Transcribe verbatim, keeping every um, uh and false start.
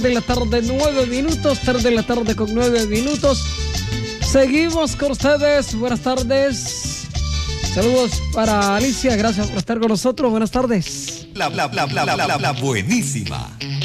De la tarde, nueve minutos, tarde de la tarde con nueve minutos. Seguimos con ustedes. Buenas tardes. Saludos para Alicia, gracias por estar con nosotros. Buenas tardes. La, la, la, la, la, la, la buenísima.